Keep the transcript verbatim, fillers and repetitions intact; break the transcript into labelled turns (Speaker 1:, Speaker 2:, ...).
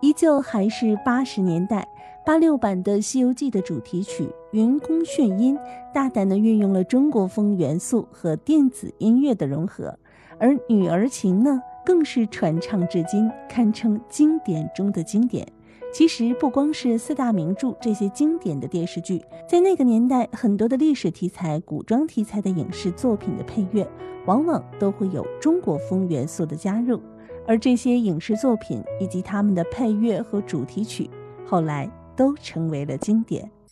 Speaker 1: 依旧还是八十年代，八六版的《西游记》的主题曲《云宫炫音》大胆地运用了中国风元素和电子音乐的融合，而《女儿情》呢，更是传唱至今，堪称经典中的经典。其实不光是四大名著这些经典的电视剧，在那个年代，很多的历史题材、古装题材的影视作品的配乐，往往都会有中国风元素的加入。而这些影视作品以及他们的配乐和主题曲，后来都成为了经典。